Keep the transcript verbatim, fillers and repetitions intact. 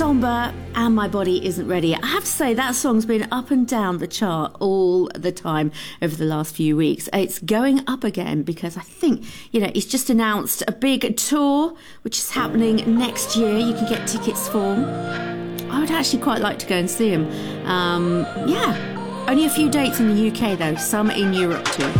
Somber and My Body Isn't Ready. I have to say that song's been up and down the chart all the time over the last few weeks. It's going up again because I think, you know, he's just announced a big tour which is happening next year. You can get tickets for. I would actually quite like to go and see him. Um, yeah, only a few dates in the U K though, some in Europe too.